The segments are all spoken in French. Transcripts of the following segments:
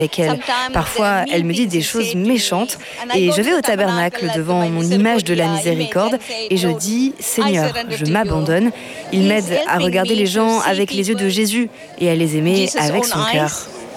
avec elle. Parfois, elle me dit des choses méchantes et je vais au tabernacle devant mon image de la miséricorde et je dis « Seigneur, je m'abandonne ». Il m'aide à regarder les gens avec les yeux de Jésus et à les aimer avec son cœur.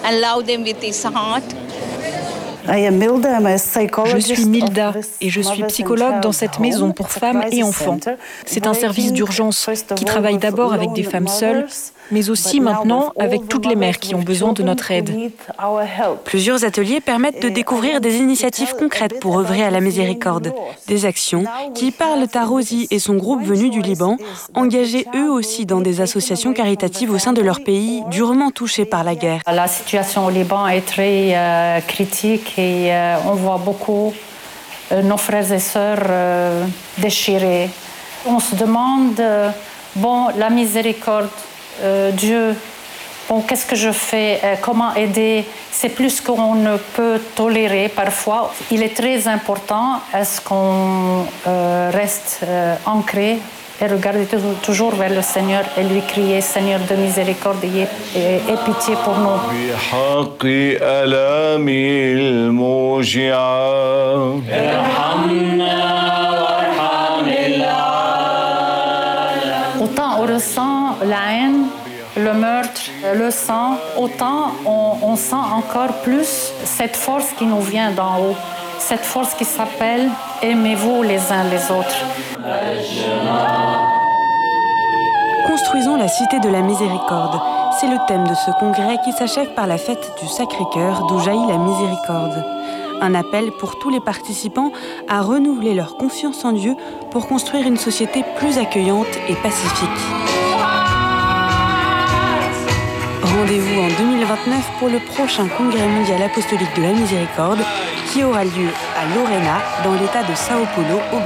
Je suis Milda et je suis psychologue dans cette maison pour femmes et enfants. C'est un service d'urgence qui travaille d'abord avec des femmes seules, mais aussi maintenant avec toutes les mères qui ont besoin de notre aide. Plusieurs ateliers permettent de découvrir des initiatives concrètes pour œuvrer à la miséricorde. Des actions qui parlent à Rosie et son groupe venu du Liban, engagés eux aussi dans des associations caritatives au sein de leur pays, durement touchés par la guerre. La situation au Liban est très critique et on voit beaucoup nos frères et sœurs déchirés. On se demande, la miséricorde, Dieu, qu'est-ce que je fais? Comment aider? C'est plus qu'on ne peut tolérer parfois. Il est très important est-ce qu'on reste ancré et regarder toujours vers le Seigneur et lui crier, Seigneur de miséricorde, aie pitié pour nous. Autant on ressent la haine, le meurtre, le sang, autant on sent encore plus cette force qui nous vient d'en haut, cette force qui s'appelle « Aimez-vous les uns les autres ». Construisons la cité de la miséricorde. C'est le thème de ce congrès qui s'achève par la fête du Sacré-Cœur d'où jaillit la miséricorde. Un appel pour tous les participants à renouveler leur confiance en Dieu pour construire une société plus accueillante et pacifique. Rendez-vous en 2029 pour le prochain congrès mondial apostolique de la miséricorde qui aura lieu à Lorena, dans l'état de Sao Paulo, au Brésil.